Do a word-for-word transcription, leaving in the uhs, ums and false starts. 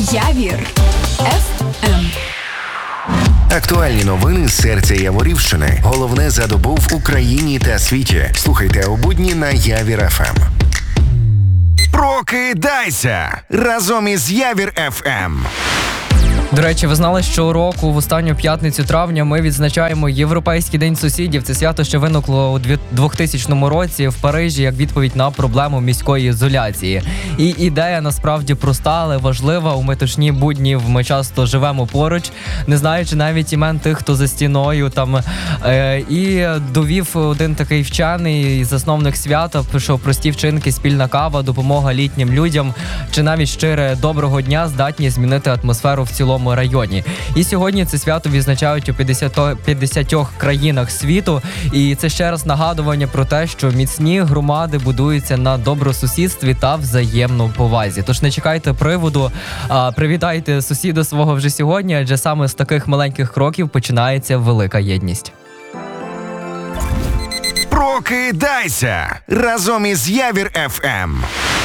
Явір еф ем. Актуальні новини з серця Яворівщини. Головне за добу в Україні та світі. Слухайте у будні на Явір еф ем. Прокидайся! Разом із Явір еф ем. До речі, ви знали, що року в останню п'ятницю травня ми відзначаємо Європейський день сусідів. Це свято, що виникло у двохтисячному році в Парижі як відповідь на проблему міської ізоляції. І ідея насправді проста, але важлива. У метушні будні ми часто живемо поруч, не знаючи навіть імен тих, хто за стіною там. Е, і довів один такий вчений засновник свята, що прості вчинки, спільна кава, допомога літнім людям чи навіть щире доброго дня здатні змінити атмосферу в цілому районі. І сьогодні це свято відзначають у п'ятдесятьох країнах світу. І це ще раз нагадування про те, що міцні громади будуються на добросусідстві та взаємній повазі. Тож не чекайте приводу, а привітайте сусіда свого вже сьогодні, адже саме з таких маленьких кроків починається велика єдність. Прокидайся! Разом із Явір еф ем.